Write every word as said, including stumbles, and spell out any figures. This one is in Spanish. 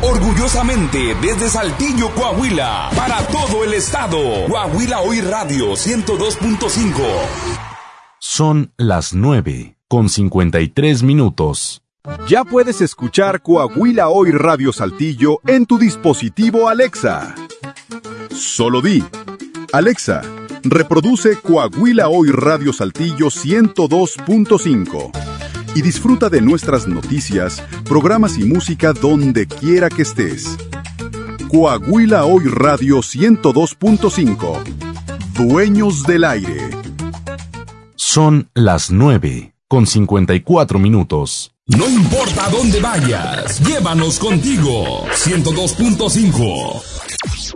Orgullosamente desde Saltillo, Coahuila, para todo el estado. Coahuila Hoy Radio ciento dos punto cinco. Son las nueve con cincuenta y tres minutos. Ya puedes escuchar Coahuila Hoy Radio Saltillo en tu dispositivo Alexa. Solo di: Alexa, reproduce Coahuila Hoy Radio Saltillo ciento dos punto cinco y disfruta de nuestras noticias, programas y música donde quiera que estés. Coahuila Hoy Radio ciento dos punto cinco. Dueños del aire. Son las nueve con cincuenta y cuatro minutos. No importa dónde vayas, llévanos contigo. ciento dos punto cinco.